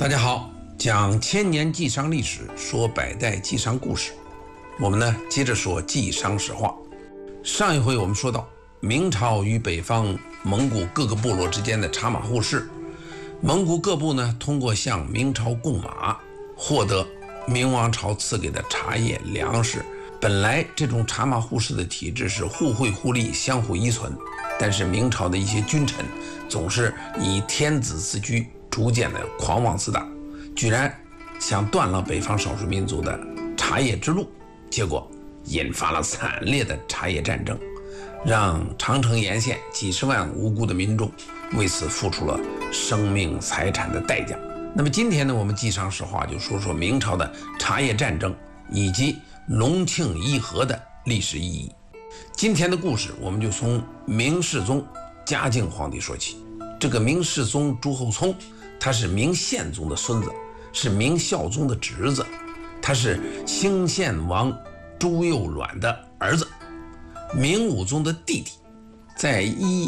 大家好，讲千年纪商历史，说百代纪商故事。我们呢接着说纪商史话。上一回我们说到，明朝与北方蒙古各个部落之间的茶马互市，蒙古各部呢通过向明朝供马，获得明王朝赐给的茶叶、粮食。本来这种茶马互市的体制是互惠互利、相互依存，但是明朝的一些君臣总是以天子自居，逐渐的狂妄自大，居然想断了北方少数民族的茶叶之路，结果引发了惨烈的茶叶战争，让长城沿线几十万无辜的民众为此付出了生命财产的代价。那么今天呢，我们纪商史话就说说明朝的茶叶战争以及隆庆议和的历史意义。今天的故事我们就从明世宗嘉靖皇帝说起。这个明世宗朱厚熜，他是明宪宗的孙子，是明孝宗的侄子，他是兴献王朱佑栾的儿子，明武宗的弟弟。在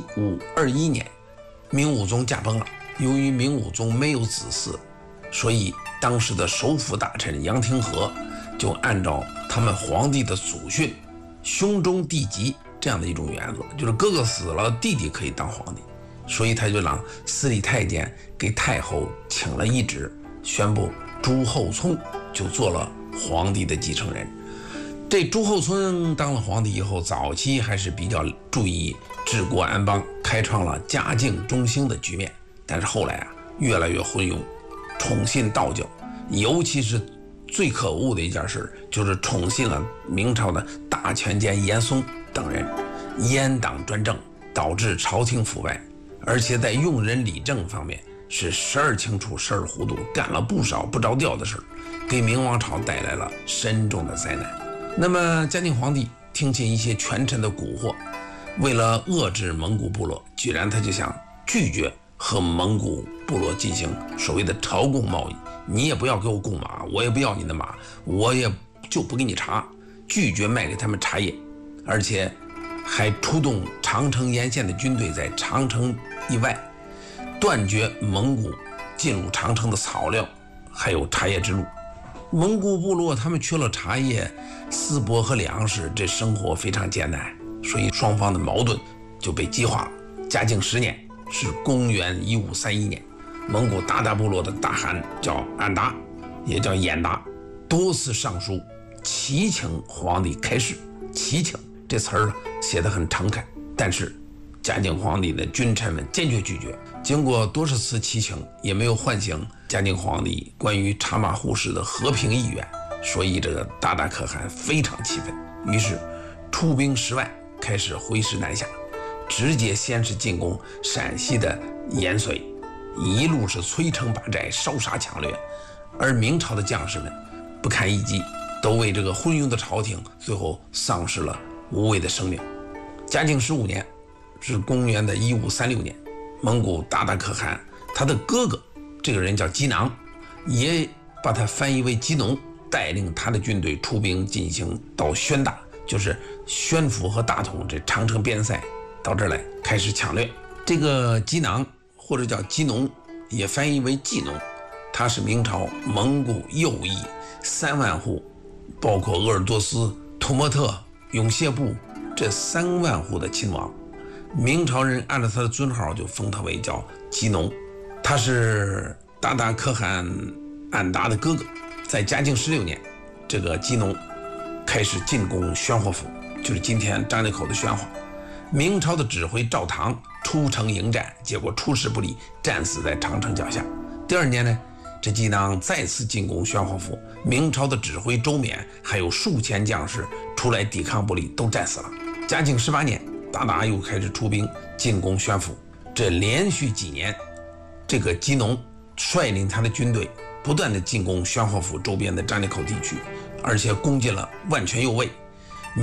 1521年，明武宗驾崩了。由于明武宗没有子嗣，所以当时的首辅大臣杨廷和就按照他们皇帝的祖训兄终弟及这样的一种原则，就是哥哥死了，弟弟可以当皇帝。所以他就让司礼太监给太后请了懿旨，宣布朱厚熜就做了皇帝的继承人。这朱厚熜当了皇帝以后，早期还是比较注意治国安邦，开创了家境中兴的局面。但是后来越来越昏庸，宠信道教，尤其是最可恶的一件事，就是宠信了明朝的大权监严嵩等人，阉党专政，导致朝廷腐败，而且在用人理政方面是时而清楚时而糊涂，干了不少不着调的事，给明王朝带来了深重的灾难。那么嘉靖皇帝听信一些权臣的蛊惑，为了遏制蒙古部落，居然他就想拒绝和蒙古部落进行所谓的朝贡贸易，你也不要给我供马，我也不要你的马，我也就不给你茶，拒绝卖给他们茶叶，而且还出动长城沿线的军队，在长城以外断绝蒙古进入长城的草料还有茶叶之路。蒙古部落他们缺了茶叶、丝帛和粮食，这生活非常艰难，所以双方的矛盾就被激化了。嘉靖10年，是公元1531年，蒙古鞑靼部落的大汗叫俺答，也叫眼答，多次上书祈请皇帝开示。祈请这词儿写得很诚恳，但是嘉靖皇帝的君臣们坚决拒绝。经过多少次祈请，也没有唤醒嘉靖皇帝关于茶马互市的和平意愿，所以这个鞑靼可汗非常气愤，于是出兵10万，开始挥师南下，直接先是进攻陕西的延绥，一路是摧城拔寨，烧杀抢掠，而明朝的将士们不堪一击，都为这个昏庸的朝廷最后丧失了无谓的生命。嘉靖15年，是公元的1536年，蒙古鞑靼可汗他的哥哥，这个人叫吉囊，也把他翻译为吉农，带领他的军队出兵进行到宣大，就是宣府和大同这长城边塞，到这儿来开始抢掠。这个吉囊或者叫吉农，也翻译为季农，他是明朝蒙古右翼3万户，包括鄂尔多斯、土默特、永谢部这3万户的亲王。明朝人按照他的尊号就封他为叫吉农。他是鞑靼可汗俺答的哥哥。在嘉靖16年，这个吉农开始进攻宣化府，就是今天张家口的宣化。明朝的指挥赵唐出城迎战，结果出师不利，战死在长城脚下。第2年呢，这吉囊再次进攻宣化府，明朝的指挥周勉还有数千将士出来抵抗不利，都战死了。嘉靖18年，鞑靼又开始出兵进攻宣府。这连续几年，这个吉农率领他的军队不断的进攻宣化府周边的张家口地区，而且攻进了万全右卫。